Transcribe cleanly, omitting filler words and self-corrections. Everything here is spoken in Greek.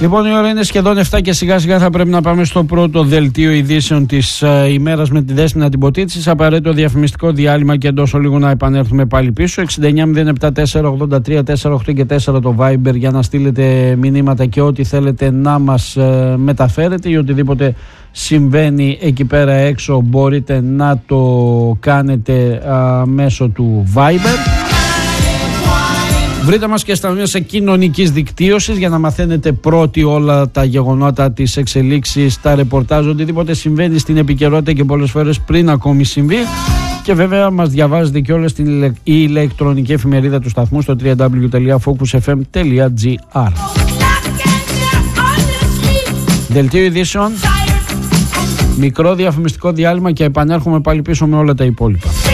Λοιπόν, η ώρα είναι σχεδόν 7 και σιγά σιγά θα πρέπει να πάμε στο πρώτο δελτίο ειδήσεων της ημέρας με τη Δέσποινα την Ποτίτση. Απαραίτητο διαφημιστικό διάλειμμα και εντός ολίγου να επανέλθουμε πάλι πίσω. 6907483483 και 4 το Viber για να στείλετε μηνύματα και ό,τι θέλετε να μας μεταφέρετε ή οτιδήποτε συμβαίνει εκεί πέρα έξω μπορείτε να το κάνετε μέσω του Viber. Βρείτε μας και στα μέσα κοινωνικής δικτύωσης για να μαθαίνετε πρώτοι όλα τα γεγονότα, τις εξελίξεις, τα ρεπορτάζ, οτιδήποτε συμβαίνει στην επικαιρότητα και πολλές φορές πριν ακόμη συμβεί. Και βέβαια μας διαβάζετε και όλες την ηλεκτρονική εφημερίδα του σταθμού στο www.focusfm.gr. Δελτίο ειδήσεων, μικρό διαφημιστικό διάλειμμα και επανέρχομαι πάλι πίσω με όλα τα υπόλοιπα.